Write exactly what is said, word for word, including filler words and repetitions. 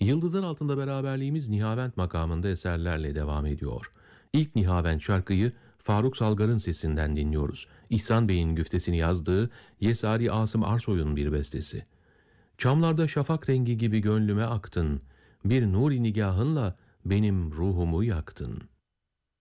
Yıldızlar altında beraberliğimiz Nihavent makamında eserlerle devam ediyor. İlk Nihavent şarkıyı Faruk Salgar'ın sesinden dinliyoruz. İhsan Bey'in güftesini yazdığı Yesari Asım Arsoy'un bir bestesi. Çamlarda şafak rengi gibi gönlüme aktın, bir nuri nigahınla benim ruhumu yaktın.